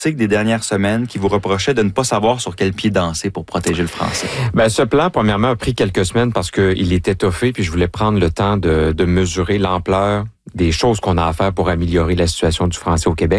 des dernières semaines qui vous reprochaient de ne pas savoir sur quel pied danser pour protéger le français? Ben, ce plan, premièrement, a pris quelques semaines parce qu'il est étoffé, puis je voulais prendre le temps de mesurer l'ampleur des choses qu'on a à faire pour améliorer la situation du français au Québec.